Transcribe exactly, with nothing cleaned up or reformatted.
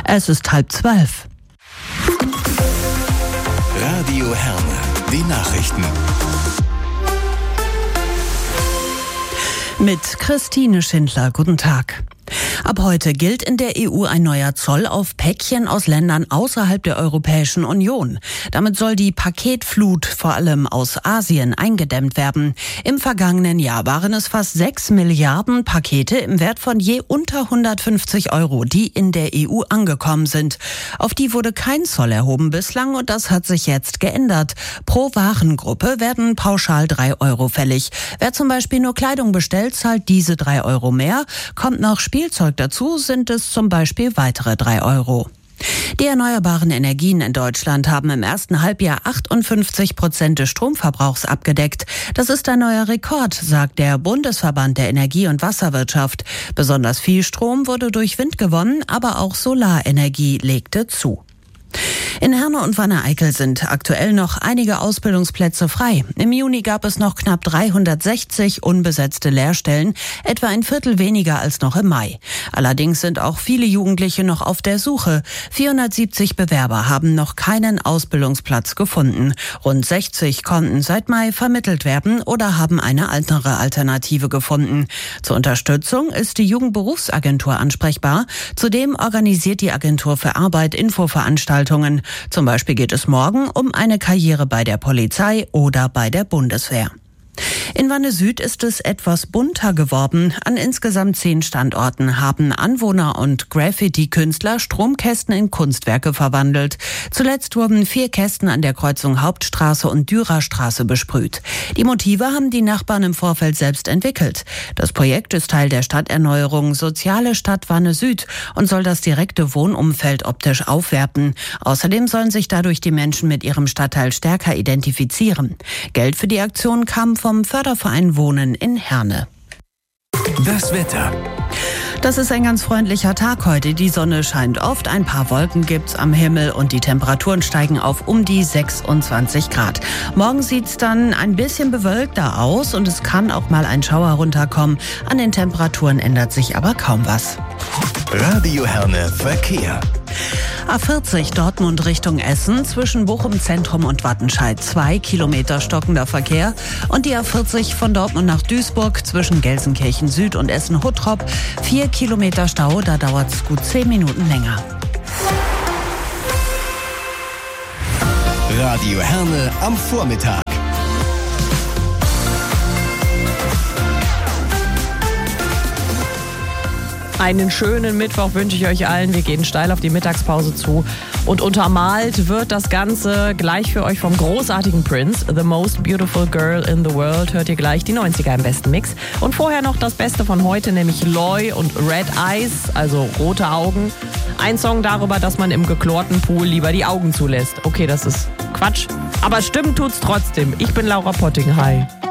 Es ist halb zwölf. Radio Herne, die Nachrichten. Mit Christine Schindler, guten Tag. Ab heute gilt in der E U ein neuer Zoll auf Päckchen aus Ländern außerhalb der Europäischen Union. Damit soll die Paketflut vor allem aus Asien eingedämmt werden. Im vergangenen Jahr waren es fast sechs Milliarden Pakete im Wert von je unter hundertfünfzig Euro, die in der E U angekommen sind. Auf die wurde kein Zoll erhoben bislang und das hat sich jetzt geändert. Pro Warengruppe werden pauschal drei Euro fällig. Wer zum Beispiel nur Kleidung bestellt, zahlt diese drei Euro mehr. Kommt noch Spielzeug dazu, sind es zum Beispiel weitere drei Euro. Die erneuerbaren Energien in Deutschland haben im ersten Halbjahr achtundfünfzig Prozent des Stromverbrauchs abgedeckt. Das ist ein neuer Rekord, sagt der Bundesverband der Energie- und Wasserwirtschaft. Besonders viel Strom wurde durch Wind gewonnen, aber auch Solarenergie legte zu. In Herne und Wanne-Eickel sind aktuell noch einige Ausbildungsplätze frei. Im Juni gab es noch knapp dreihundertsechzig unbesetzte Lehrstellen, etwa ein Viertel weniger als noch im Mai. Allerdings sind auch viele Jugendliche noch auf der Suche. vierhundertsiebzig Bewerber haben noch keinen Ausbildungsplatz gefunden. Rund sechzig konnten seit Mai vermittelt werden oder haben eine andere Alternative gefunden. Zur Unterstützung ist die Jugendberufsagentur ansprechbar. Zudem organisiert die Agentur für Arbeit Infoveranstaltungen. Zum Beispiel geht es morgen um eine Karriere bei der Polizei oder bei der Bundeswehr. In Wanne-Süd ist es etwas bunter geworden. An insgesamt zehn Standorten haben Anwohner und Graffiti-Künstler Stromkästen in Kunstwerke verwandelt. Zuletzt wurden vier Kästen an der Kreuzung Hauptstraße und Dürerstraße besprüht. Die Motive haben die Nachbarn im Vorfeld selbst entwickelt. Das Projekt ist Teil der Stadterneuerung Soziale Stadt Wanne-Süd und soll das direkte Wohnumfeld optisch aufwerten. Außerdem sollen sich dadurch die Menschen mit ihrem Stadtteil stärker identifizieren. Geld für die Aktion kam vom Förderverein Wohnen in Herne. Das Wetter. Das ist ein ganz freundlicher Tag heute. Die Sonne scheint oft, ein paar Wolken gibt's am Himmel und die Temperaturen steigen auf um die sechsundzwanzig Grad. Morgen sieht's dann ein bisschen bewölkter aus und es kann auch mal ein Schauer runterkommen. An den Temperaturen ändert sich aber kaum was. Radio Herne Verkehr. A vierzig Dortmund Richtung Essen, zwischen Bochum Zentrum und Wattenscheid zwei Kilometer stockender Verkehr. Und die A vierzig von Dortmund nach Duisburg zwischen Gelsenkirchen Süd und Essen-Huttrop vier Kilometer Stau, da dauert es gut zehn Minuten länger. Radio Herne am Vormittag. Einen schönen Mittwoch wünsche ich euch allen. Wir gehen steil auf die Mittagspause zu. Und untermalt wird das Ganze gleich für euch vom großartigen Prince. The Most Beautiful Girl in the World. Hört ihr gleich die neunziger im besten Mix. Und vorher noch das Beste von heute, nämlich Loy und Red Eyes, also rote Augen. Ein Song darüber, dass man im geklorten Pool lieber die Augen zulässt. Okay, das ist Quatsch. Aber stimmen tut's trotzdem. Ich bin Laura Potting. Hi.